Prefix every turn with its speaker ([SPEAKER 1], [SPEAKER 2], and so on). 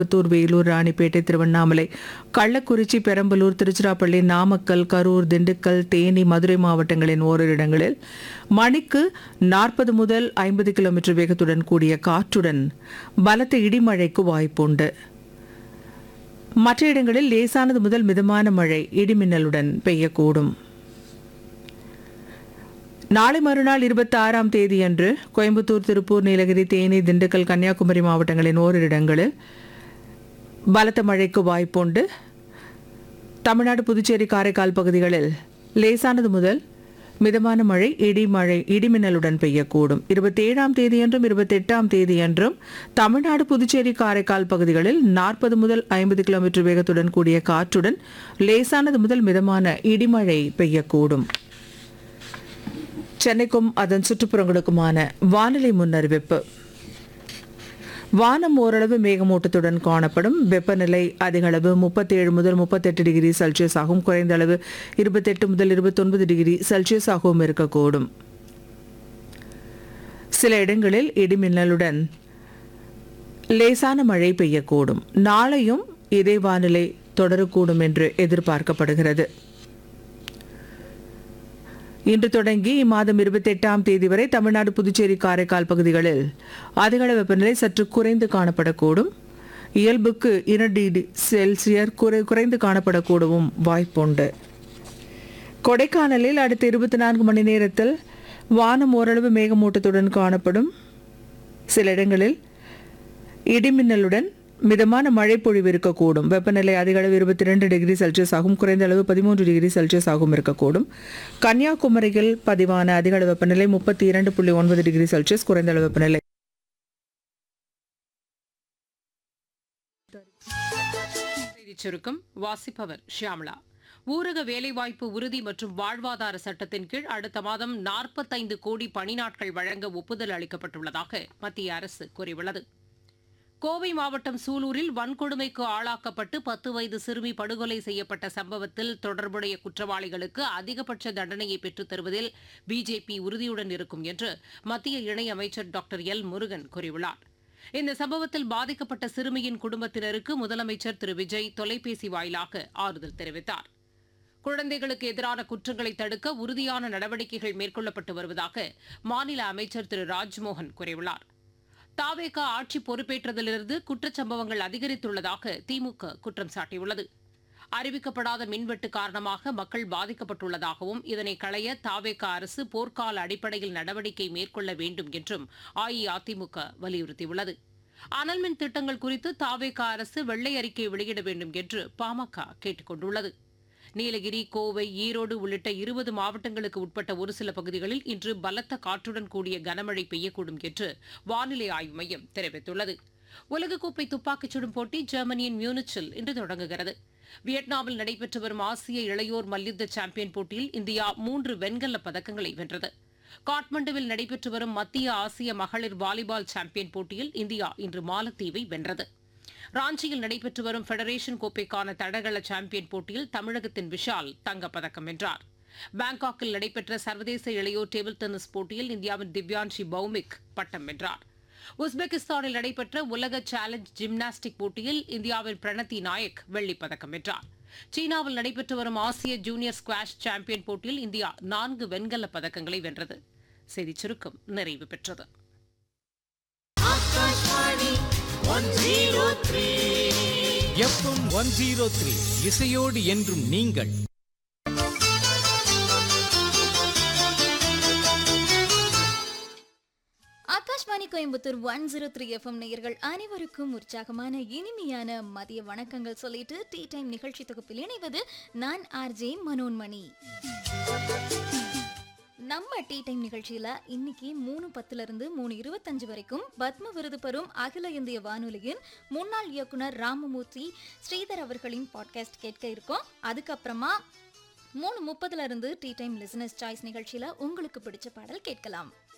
[SPEAKER 1] திருப்பத்தூர், வேலூர், ராணிப்பேட்டை, திருவண்ணாமலை, கள்ளக்குறிச்சி, பெரம்பலூர், திருச்சிராப்பள்ளி, நாமக்கல், கரூர், திண்டுக்கல், தேனி, மதுரை மாவட்டங்களின் ஓரிரு இடங்களில் மணிக்கு 40 முதல் 50 கிலோமீட்டர் வேகத்துடன் கூடிய காற்றுடன் பலத்த இடிமழைக்கு வாய்ப்புண்டு. மற்ற இடங்களில் லேசானது முதல் மிதமான மழை இடிமின்னலுடன் பெய்யக்கூடும். நாளை மறுநாள் 26ஆம் தேதியன்று கோயம்புத்தூர், திருப்பூர், நீலகிரி, தேனி, திண்டுக்கல், கன்னியாகுமரி மாவட்டங்களின் ஓரிரு இடங்களில் பலத்த மழைக்கு வாய்ப்புண்டு. தமிழ்நாடு, புதுச்சேரி, காரைக்கால் பகுதிகளில் லேசானது முதல் மிதமான மழை இடிமின்னலுடன் பெய்யக்கூடும். 27ஆம் தேதியன்றும் 28ஆம் தேதியன்றும் தமிழ்நாடு, புதுச்சேரி, காரைக்கால் பகுதிகளில் 40 முதல் 50 கிலோமீட்டர் வேகத்துடன் கூடிய காற்றுடன் லேசானது முதல் மிதமான இடிமழை பெய்யக்கூடும். சென்னைக்கும் அதன் சுற்றுப்புறங்களுக்குமான வானிலை முன்னறிவிப்பு. வானம் ஓரளவு மேகமூட்டத்துடன் காணப்படும். வெப்பநிலை அதிக அளவு 37 முதல் 38 டிகிரி செல்சியஸ் ஆகும். குறைந்த அளவு 28 முதல் 29 டிகிரி செல்சியஸ் ஆகவும் இருக்கக்கூடும். சில இடங்களில் இடிமின்னலுடன் லேசான மழை பெய்யக்கூடும். நாளையும் இதே வானிலை தொடரக்கூடும் என்று எதிர்பார்க்கப்படுகிறது. இன்று தொடங்கி இம்மாதம் 28ஆம் தேதி வரை தமிழ்நாடு, புதுச்சேரி, காரைக்கால் பகுதிகளில் அதிகளவு வெப்பநிலை சற்று குறைந்து காணப்படக்கூடும். இயல்புக்கு 2 டிகிரி செல்சியஸ் குறைந்து காணப்படக்கூடவும் வாய்ப்புண்டு. கொடைக்கானலில் அடுத்த 24 மணி நேரத்தில் வானம் ஓரளவு மேகமூட்டத்துடன் காணப்படும். சில இடங்களில் இடிமின்னலுடன் மிதமான மழை பொழிவு இருக்கக்கூடும். வெப்பநிலை அதிக அளவு 22 டிகிரி செல்சியஸ் ஆகும். குறைந்த அளவு 13 டிகிரி செல்சியஸ் ஆகும் இருக்கக்கூடும். கன்னியாகுமரியில் பதிவான அதிக அளவு வெப்பநிலை 32.9 டிகிரி செல்சியஸ். குறைந்த அளவு வெப்பநிலை
[SPEAKER 2] சுருக்கம் வாசிப்பவர் ஷியாமளா. ஊரக வேலைவாய்ப்பு உறுதி மற்றும் வாழ்வாதார சட்டத்தின் கீழ் அடுத்த மாதம் 45 கோடி பணி நாட்கள் வழங்க ஒப்புதல் அளிக்கப்பட்டுள்ளதாக மத்திய அரசு கூறியுள்ளது. கோவை மாவட்டம் சூலூரில் வன்கொடுமைக்கு ஆளாக்கப்பட்டு 10 வயது சிறுமி படுகொலை செய்யப்பட்ட சம்பவத்தில் தொடர்புடைய குற்றவாளிகளுக்கு அதிகபட்ச தண்டனையை பெற்றுத் தருவதில் பிஜேபி உறுதியுடன் இருக்கும் என்று மத்திய இணையமைச்சர் டாக்டர் எல் முருகன் கூறியுள்ளார். இந்த சம்பவத்தில் பாதிக்கப்பட்ட சிறுமியின் குடும்பத்தினருக்கு முதலமைச்சர் திரு விஜய் தொலைபேசி வாயிலாக ஆறுதல் தெரிவித்தார். குழந்தைகளுக்கு எதிரான குற்றங்களை தடுக்க உறுதியான நடவடிக்கைகள் மேற்கொள்ளப்பட்டு வருவதாக மாநில அமைச்சர் திரு ராஜ்மோகன் கூறியுள்ளார். தாவேக ஆட்சி பொறுப்பேற்றதிலிருந்து குற்றச்சம்பவங்கள் அதிகரித்துள்ளதாக திமுக குற்றம் சாட்டியுள்ளது. அறிவிக்கப்படாத மின்வெட்டு காரணமாக மக்கள் பாதிக்கப்பட்டுள்ளதாகவும் இதனை களைய தாவேக அரசு போர்க்கால அடிப்படையில் நடவடிக்கை மேற்கொள்ள வேண்டும் என்றும் அஇஅதிமுக வலியுறுத்தியுள்ளது. அனல்மின் திட்டங்கள் குறித்து தாவேக அரசு வெள்ளை அறிக்கை வெளியிட வேண்டும் என்று பாமக கேட்டுக் கொண்டுள்ளது. நீலகிரி, கோவை, ஈரோடு உள்ளிட்ட 20 மாவட்டங்களுக்கு உட்பட்ட ஒரு சில பகுதிகளில் இன்று பலத்த காற்றுடன் கூடிய கனமழை பெய்யக்கூடும் என்று வானிலை ஆய்வு மையம் தெரிவித்துள்ளது. உலகக்கோப்பை துப்பாக்கிச் சுடும் போட்டி ஜெர்மனியின் மியூனிச்சில் இன்று தொடங்குகிறது. வியட்நாமில் நடைபெற்று வரும் ஆசிய இளையோர் மல்யுத்த சாம்பியன் போட்டியில் இந்தியா 3 வெண்கலப் பதக்கங்களை வென்றது. காட்மண்டுவில் நடைபெற்று வரும் மத்திய ஆசிய மகளிர் வாலிபால் சாம்பியன் போட்டியில் இந்தியா இன்று மாலத்தீவை வென்றது. ராஞ்சியில் நடைபெற்று வரும் ஃபெடரேஷன் கோப்பைக்கான தடகள சாம்பியன் போட்டியில் தமிழகத்தின் விஷால் தங்கப்பதக்கம் வென்றார். பாங்காக்கில் நடைபெற்ற சர்வதேச இளையோர் டேபிள் டென்னிஸ் போட்டியில் இந்தியாவின் திவ்யான்ஷி பௌமிக் பட்டம் வென்றார். உஸ்பெகிஸ்தானில் நடைபெற்ற உலக சேலஞ்ச் ஜிம்னாஸ்டிக் போட்டியில் இந்தியாவின் பிரணதி நாயக் வெள்ளிப்பதக்கம் வென்றார். சீனாவில் நடைபெற்று வரும் ஆசிய ஜூனியர் ஸ்குவாஷ் சாம்பியன் போட்டியில் இந்தியா 4 வெண்கலப் பதக்கங்களை வென்றது. செய்திச் சுருக்கம் நிறைவு பெற்றது.
[SPEAKER 3] எஃப்எம் 103 இசையோடு என்றும் நீங்கள்.
[SPEAKER 4] ஆகாஷ்வாணி கோயம்புத்தூர் 103 எஃப்எம் நேயர்கள் அனைவருக்கும் உற்சாகமான இனிமையான மதிய வணக்கங்கள் சொல்லிட்டு டீ டைம் நிகழ்ச்சி தொகுப்பில் இணைவது நான் ஆர்ஜே மனோன்மணி. நம்ம டீ டைம் நிகழ்ச்சியில இன்னைக்கு 3:10 இருந்து 3:25 வரைக்கும் பத்ம விருது பெறும் அகில இந்திய வானொலியின் முன்னாள் இயக்குனர் ராமமூர்த்தி ஸ்ரீதர் அவர்களின் பாட்காஸ்ட் கேட்க இருக்கோம். அதுக்கப்புறமா 3:30 இருந்து டீ டைம் லிசனர்ஸ் சாய்ஸ் நிகழ்ச்சியில உங்களுக்கு பிடிச்ச பாடல் கேட்கலாம்.